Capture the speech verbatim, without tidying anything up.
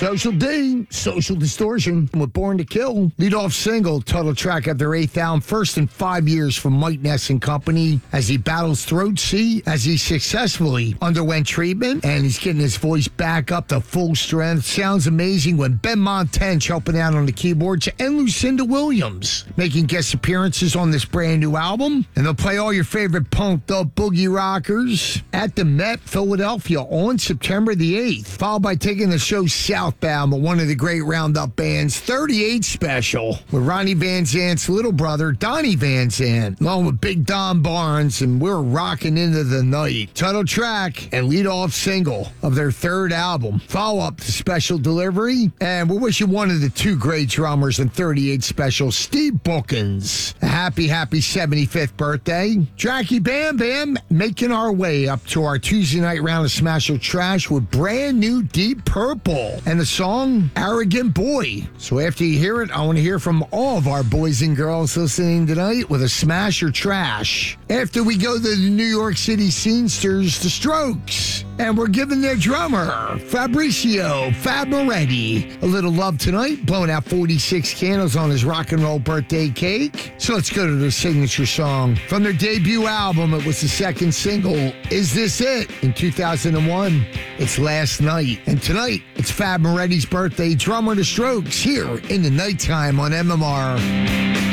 Social D, Social Distortion with Born to Kill. Lead off single, title track of their eighth album, first in five years from Mike Ness and Company, as he battles throat C, as he successfully underwent treatment, and he's getting his voice back up to full strength. Sounds amazing when Ben Montench helping out on the keyboards, and Lucinda Williams making guest appearances on this brand new album. And they'll play all your favorite punked up boogie rockers at the Met Philadelphia on September the eighth, followed by taking the show southbound with one of the great Roundup bands, thirty-eight Special, with Ronnie Van Zant's little brother, Donnie Van Zant, along with Big Don Barnes, and we're rocking into the night. Title track and lead-off single of their third album. Follow-up to Special Delivery, and we're wishing one of the two great drummers in thirty-eight Special, Steve Bookins, a happy, happy seventy-fifth birthday. Jackie Bam Bam making our way up to our Tuesday night round of Smash or Trash with brand new Deep Purple and the song Arrogant Boy. So after you hear it, I want to hear from all of our boys and girls listening tonight with a Smash or Trash. After we go to the New York City scenesters, The Strokes, and we're giving their drummer, Fabrizio Fab Moretti, a little love tonight, blowing out forty-six candles on his rock and roll birthday cake. So let's go to their signature song. From their debut album, it was the second single, Is This It? In two thousand one, it's Last Night. And tonight, it's Fab Moretti's birthday, drummer The Strokes, here in the nighttime on M M R.